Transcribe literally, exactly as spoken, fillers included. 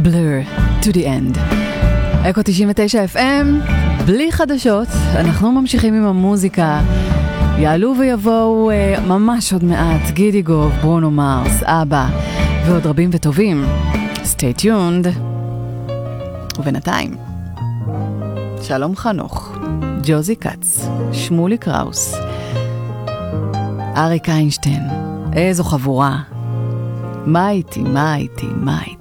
Blur to the end. אקו תשעים ותשע אף אם, בלי חדשות, אנחנו ממשיכים עם המוזיקה. יעלו ויבואו uh, ממש עוד מעט, גידי גוב, ברונו מרס, אבא, ועוד רבים וטובים. Stay tuned. ובינתיים, שלום חנוך, ג'וזי קץ, שמולי קראוס, אריק איינשטיין, איזו חבורה. מה איתי, מה איתי, מה איתי.